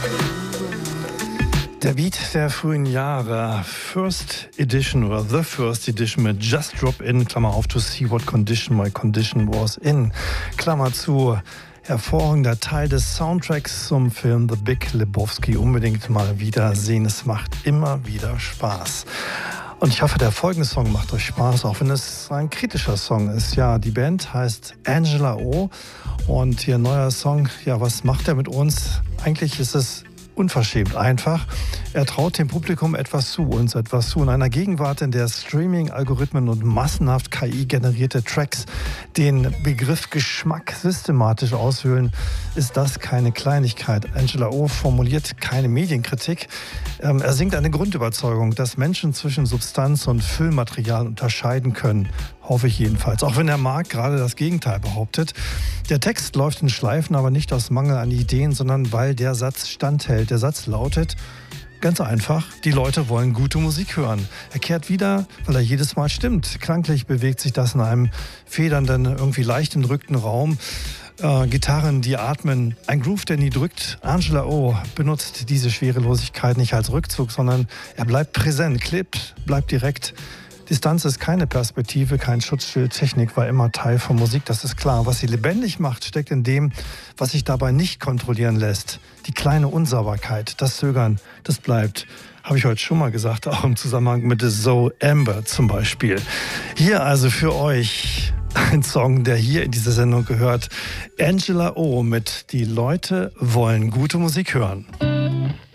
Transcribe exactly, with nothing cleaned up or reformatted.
Der Beat der frühen Jahre, First Edition oder The First Edition mit Just Drop In, Klammer auf, to see what condition my condition was in, Klammer zu, hervorragender Teil des Soundtracks zum Film The Big Lebowski. Unbedingt mal wieder sehen, es macht immer wieder Spaß. Und ich hoffe, der folgende Song macht euch Spaß, auch wenn es ein kritischer Song ist. Ja, die Band heißt Angela O und ihr neuer Song, ja, was macht er mit uns? Eigentlich ist es unverschämt einfach. Er traut dem Publikum etwas zu, uns etwas zu. In einer Gegenwart, in der Streaming-Algorithmen und massenhaft K I-generierte Tracks den Begriff Geschmack systematisch aushöhlen, ist das keine Kleinigkeit. Angela O formuliert keine Medienkritik. Ähm, er singt eine Grundüberzeugung, dass Menschen zwischen Substanz und Füllmaterial unterscheiden können. Hoffe ich jedenfalls. Auch wenn der Markt gerade das Gegenteil behauptet. Der Text läuft in Schleifen, aber nicht aus Mangel an Ideen, sondern weil der Satz standhält. Der Satz lautet ganz einfach, die Leute wollen gute Musik hören. Er kehrt wieder, weil er jedes Mal stimmt. Klanglich bewegt sich das in einem federnden, irgendwie leicht entrückten Raum. Äh, Gitarren, die atmen, ein Groove, der nie drückt. Angela O benutzt diese Schwerelosigkeit nicht als Rückzug, sondern er bleibt präsent, klebt, bleibt direkt. Distanz ist keine Perspektive, kein Schutzschild. Technik war immer Teil von Musik, das ist klar. Was sie lebendig macht, steckt in dem, was sich dabei nicht kontrollieren lässt. Die kleine Unsauberkeit, das Zögern, das bleibt. Habe ich heute schon mal gesagt, auch im Zusammenhang mit The Zoe Amber zum Beispiel. Hier also für euch ein Song, der hier in diese Sendung gehört. Angela O mit Die Leute wollen gute Musik hören.